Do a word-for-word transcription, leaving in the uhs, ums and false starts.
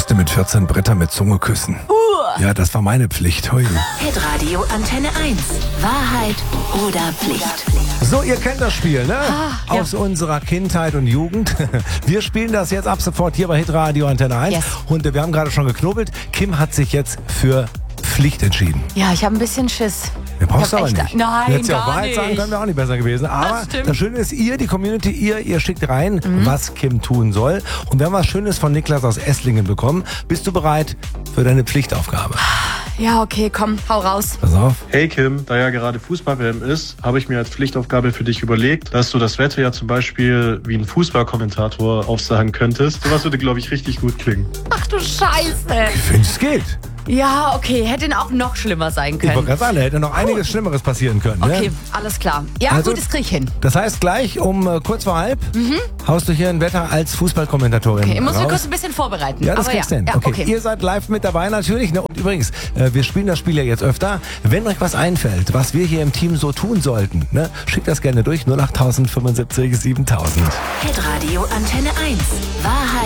musste mit vierzehn Bretter mit Zunge küssen. Uh. Ja, das war meine Pflicht. Hui. Hitradio Antenne eins. Wahrheit oder Pflicht? So, ihr kennt das Spiel, ne? Ah, ja. Aus unserer Kindheit und Jugend. Wir spielen das jetzt ab sofort hier bei Hitradio Antenne eins. Yes. Und wir haben gerade schon geknobelt. Kim hat sich jetzt für Pflicht entschieden. Ja, ich habe ein bisschen Schiss. Wir brauchst Ich aber hab echt- nicht. Nein, Hättest ja auch gar Wahrheit sagen nicht. können, wäre auch nicht besser gewesen. Aber Das stimmt. das Schöne ist, ihr, die Community, ihr, ihr schickt rein, Mhm. was Kim tun soll. Und wir haben was Schönes von Niklas aus Esslingen bekommen. Bist du bereit für deine Pflichtaufgabe? Ja, okay, komm, hau raus. Pass auf. Hey Kim, da ja gerade Fußball-W M ist, habe ich mir als Pflichtaufgabe für dich überlegt, dass du das Wetter ja zum Beispiel wie ein Fußballkommentator aufsagen könntest. Sowas würde, glaube ich, richtig gut klingen. Ach du Scheiße. Ich finde, es geht. Ja, okay, hätte auch noch schlimmer sein Ich wollte können. gerade sagen, da hätte noch einiges Schlimmeres passieren können. Okay, Ne? alles klar. Ja, Also- gut, das krieg ich hin. Das heißt, gleich um äh, kurz vor halb haust du hier ein Wetter als Fußballkommentatorin Okay, ich muss mich raus. kurz ein bisschen vorbereiten. Ja, das aber kriegst ja, du hin. ja, okay. okay. Ihr seid live mit dabei natürlich. Ne? Und übrigens, äh, wir spielen das Spiel ja jetzt öfter. Wenn euch was einfällt, was wir hier im Team so tun sollten, ne? schickt das gerne durch. null acht fünfundsiebzig siebentausend. Hitradio Antenne eins. Wahrheit